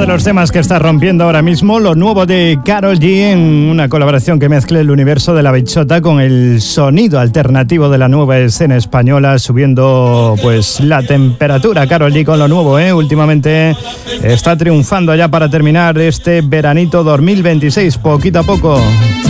de los temas que está rompiendo ahora mismo, lo nuevo de Karol G, en una colaboración que mezcle el universo de la bachata con el sonido alternativo de la nueva escena española, subiendo pues la temperatura. Karol G con lo nuevo, últimamente está triunfando ya para terminar este veranito 2026, poquito a poco.